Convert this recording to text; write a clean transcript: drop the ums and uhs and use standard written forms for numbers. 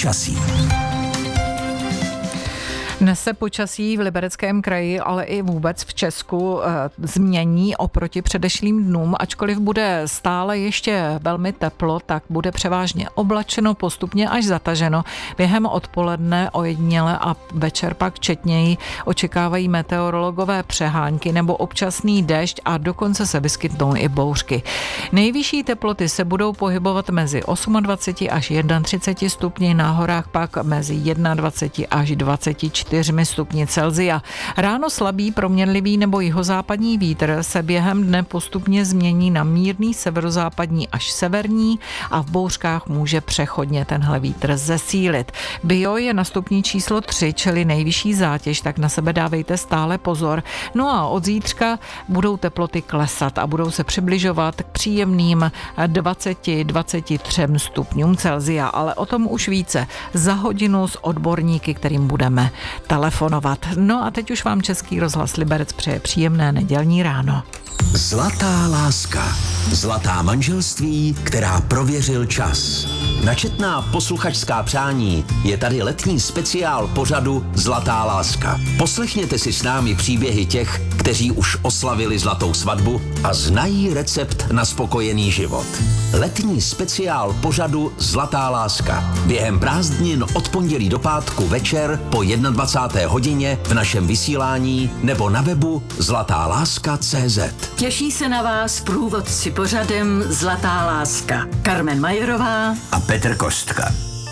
počasí. Dnes se počasí v Libereckém kraji, ale i vůbec v Česku změní oproti předešlým dnům. Ačkoliv bude stále ještě velmi teplo, tak bude převážně oblačeno, postupně až zataženo. Během odpoledne ojediněle a večer pak četněji očekávají meteorologové přehánky nebo občasný déšť a dokonce se vyskytnou i bouřky. Nejvyšší teploty se budou pohybovat mezi 28 až 31 stupni, na horách pak mezi 21 až 24 stupni Celsia. Ráno slabý, proměnlivý nebo jihozápadní vítr se během dne postupně změní na mírný severozápadní až severní a v bouřkách může přechodně tenhle vítr zesílit. Bio je na stupni číslo 3, čili nejvyšší zátěž, tak na sebe dávejte stále pozor. No a od zítřka budou teploty klesat a budou se přibližovat k příjemným 20-23 stupňům Celsia, ale o tom už více za hodinu s odborníky, kterým budeme telefonovat. No a teď už vám Český rozhlas Liberec přeje příjemné nedělní ráno. Zlatá láska. Zlatá manželství, která prověřil čas. Na četná posluchačská přání je tady letní speciál pořadu Zlatá láska. Poslechněte si s námi příběhy těch, kteří už oslavili zlatou svatbu a znají recept na spokojený život. Letní speciál pořadu Zlatá láska. Během prázdnin od pondělí do pátku večer po 21. hodině v našem vysílání nebo na webu zlatáláska.cz. Těší se na vás průvodci pořadem Zlatá láska. Karmen Majerová a Petr Kostka.